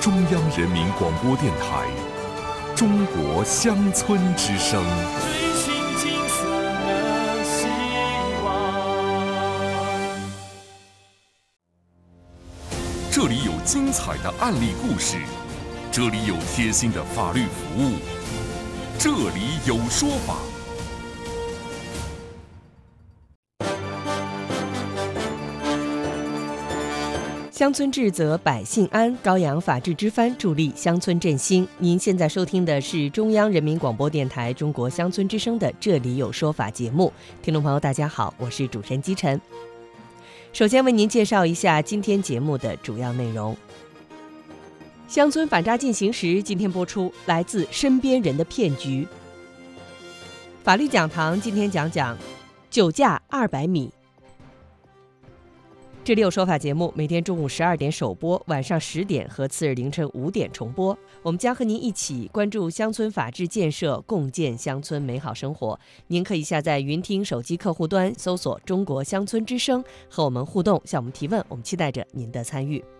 中央人民广播电台中国乡村之声。 追寻金色的希望。 这里有精彩的案例故事，这里有贴心的法律服务，这里有说法。 乡村治则百姓安，高扬法治之帆，助力乡村振兴。您现在收听的是中央人民广播电台中国乡村之声的《这里有说法》节目。听众朋友大家好，我是主持人姬晨。首先为您介绍一下今天节目的主要内容。乡村反诈进行时今天播出来自身边人的骗局。法律讲堂今天讲讲酒驾200米。这里有说法节目每天中午12点首播，晚上10点和次日凌晨5点重播。我们将和您一起关注乡村法治建设，共建乡村美好生活。您可以下载云听手机客户端，搜索中国乡村之声，和我们互动，向我们提问，我们期待着您的参与。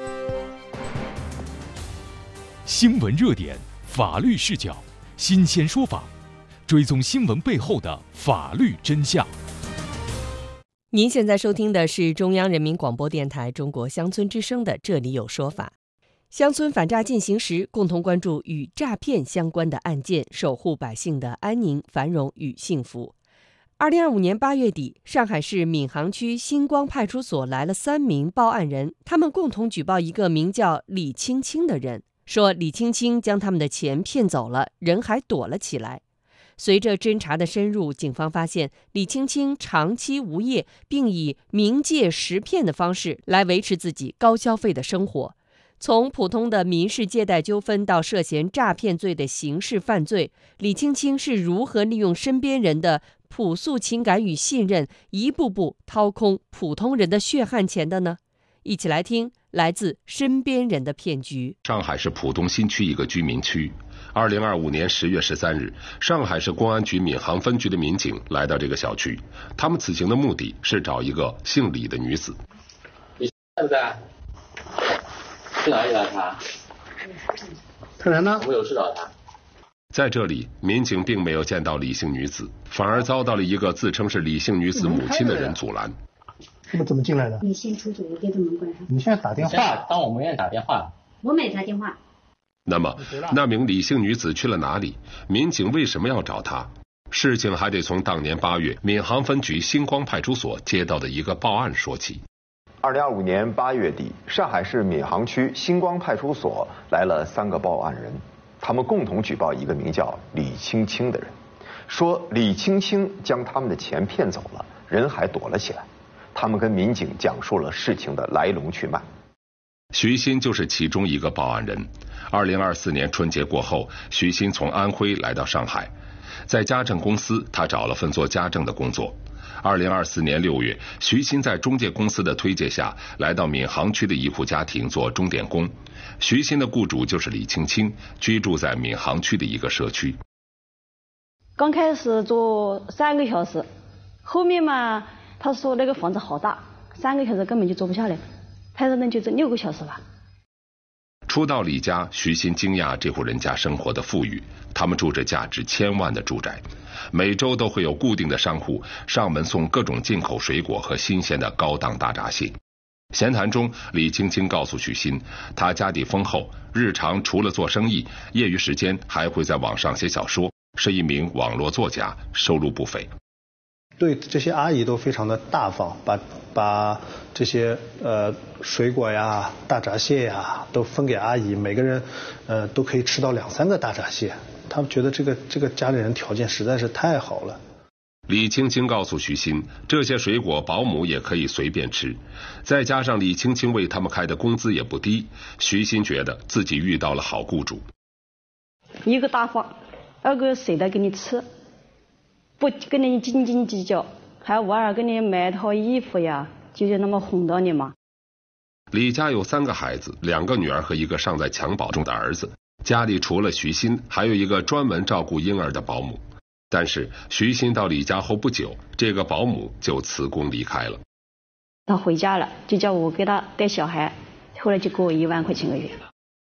新闻热点，法律视角，新鲜说法，追踪新闻背后的法律真相。 您现在收听的是中央人民广播电台中国乡村之声的《这里有说法》。乡村反诈进行时，共同关注与诈骗相关的案件，守护百姓的安宁、繁荣与幸福。2025年8月底，上海市闵行区星光派出所来了3名报案人，他们共同举报一个名叫李青青的人，说李青青将他们的钱骗走了，人还躲了起来。随着侦查的深入，警方发现李青青长期无业，并以冥界识骗的方式来维持自己高消费的生活。从普通的民事借贷纠纷到涉嫌诈骗罪的刑事犯罪，李青青是如何利用身边人的朴素情感与信任，一步步掏空普通人的血汗钱的呢？一起来听来自身边人的骗局。 上海市浦东新区一个居民区，2025年10月13日，上海市公安局闵行分局的民警来到这个小区，他们此行的目的是找一个姓李的女子。 你在不在？去哪里了他？ 他来呢？ 我们有事找他。 在这里，民警并没有见到李姓女子，反而遭到了一个自称是李姓女子母亲的人阻拦。 是不是怎么进来的？ 你先出去，我给他门关上。 你现在打电话？ 当我们愿意打电话。 我没打电话。 那么，那名李姓女子去了哪里？民警为什么要找她？事情还得从当年8月闵行分局星光派出所接到的一个报案说起。 2025年8月底，上海市闵行区星光派出所来了3个报案人，他们共同举报一个名叫李青青的人，说李青青将他们的钱骗走了，人还躲了起来。他们跟民警讲述了事情的来龙去脉。 徐鑫就是其中一个报案人。2024年春节过后，徐鑫从安徽来到上海，在家政公司他找了份做家政的工作。2024年6月，徐鑫在中介公司的推荐下，来到闵行区的一户家庭做钟点工。徐鑫的雇主就是李青青，居住在闵行区的一个社区。 刚开始做3个小时，后面嘛，他说那个房子好大，3个小时根本就做不下来，他说那就6个小时吧。 初到李家，徐鑫惊讶这户人家生活的富裕，他们住着价值1000万的住宅，每周都会有固定的商户上门送各种进口水果和新鲜的高档大闸蟹。闲谈中，李青青告诉徐鑫，他家底丰厚，日常除了做生意，业余时间还会在网上写小说，是一名网络作家，收入不菲。 对这些阿姨都非常的大方，把这些水果呀、大闸蟹呀都分给阿姨，每个人都可以吃到2-3个大闸蟹。他们觉得这个家里人条件实在是太好了。 李青青告诉徐鑫，这些水果保姆也可以随便吃，再加上李青青为他们开的工资也不低，徐鑫觉得自己遇到了好雇主。 一个大方，2个舍得给你吃，不跟你斤斤计较，还偶尔给你买一套衣服呀，就那么哄到你嘛。 李家有3个孩子，2个女儿和一个尚在襁褓中的儿子，家里除了徐鑫，还有一个专门照顾婴儿的保姆。但是徐鑫到李家后不久，这个保姆就辞工离开了。 他回家了，就叫我给他带小孩，后来就给我1万块钱个月。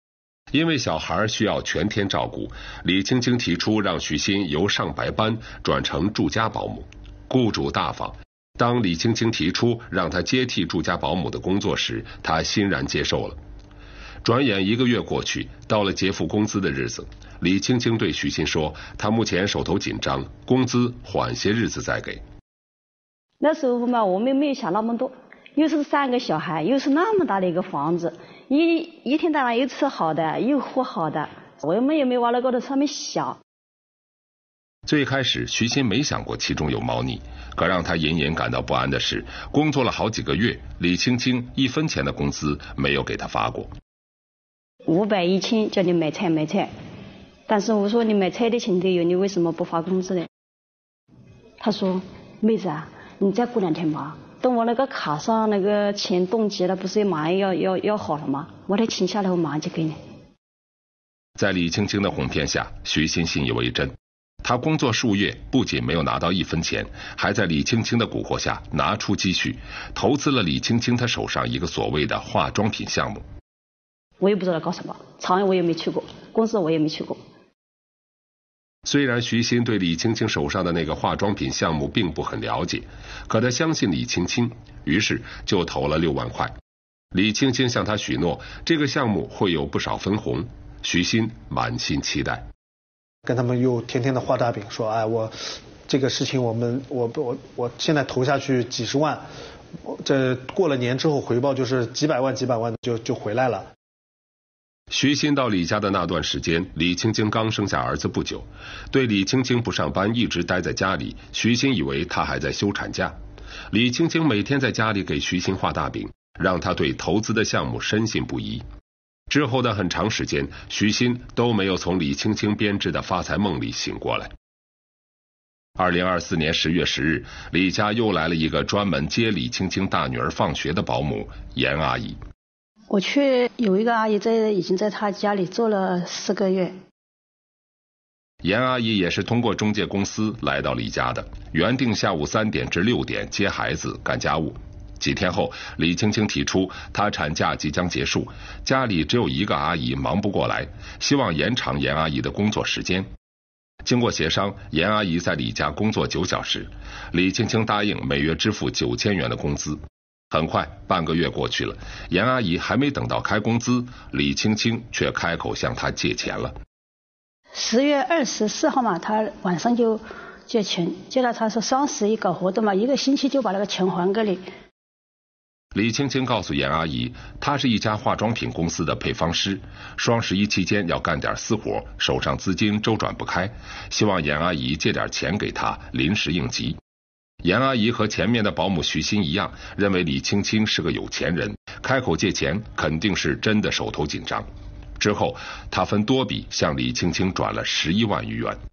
因为小孩需要全天照顾，李青青提出让徐鑫由上白班转成住家保姆。雇主大方，当李青青提出让他接替住家保姆的工作时，他欣然接受了。转眼1个月过去，到了结付工资的日子，李青青对徐鑫说，他目前手头紧张，工资缓些日子再给。 那时候嘛，我们没有想那么多，又是3个小孩，又是那么大的一个房子，一天到晚又吃好的，又喝好的，我们也没往那个上面想。 最开始徐鑫没想过其中有猫腻，可让他隐隐感到不安的是，工作了好几个月，李青青1分钱的工资没有给他发过。 500、1000叫你买菜，但是我说你买菜的钱都有，你为什么不发工资呢？他说，妹子啊，你再过2天吧，等我那个卡上那个钱冻结了，不是马上要好了吗？我的钱下来我马上就给你。 在李青青的哄骗下，徐鑫信以为真。他工作数月，不仅没有拿到1分钱，还在李青青的蛊惑下拿出积蓄，投资了李青青他手上一个所谓的化妆品项目。 我也不知道搞什么，厂我也没去过，公司我也没去过。 虽然徐鑫对李青青手上的那个化妆品项目并不很了解，可他相信李青青，于是就投了6万块。李青青向他许诺，这个项目会有不少分红，徐鑫满心期待。 跟他们又天天的画大饼，说哎，我这个事情我现在投下去几十万，这过了年之后回报就是几百万就回来了。 徐鑫到李家的那段时间，李青青刚生下儿子不久，对李青青不上班一直待在家里，徐鑫以为她还在休产假。李青青每天在家里给徐鑫画大饼，让他对投资的项目深信不疑。之后的很长时间，徐鑫都没有从李青青编织的发财梦里醒过来。2024年10月10日，李家又来了一个专门接李青青大女儿放学的保姆严阿姨。 我去有一个阿姨已经在她家里做了4个月。 严阿姨也是通过中介公司来到李家的，原定下午3点至6点接孩子干家务。几天后，李青青提出她产假即将结束，家里只有1个阿姨忙不过来，希望延长严阿姨的工作时间。经过协商，严阿姨在李家工作9小时，李青青答应每月支付9000元的工资。很快半个月过去了，严阿姨还没等到开工资，李青青却开口向她借钱了。 10月24号嘛，她晚上就借钱，借了她说双11搞活动嘛，1个星期就把那个钱还给你。 李青青告诉严阿姨，她是一家化妆品公司的配方师，双11期间要干点私活，手上资金周转不开，希望严阿姨借点钱给她，临时应急。严阿姨和前面的保姆徐鑫一样，认为李青青是个有钱人，开口借钱肯定是真的手头紧张。之后，她分多笔向李青青转了11万余元。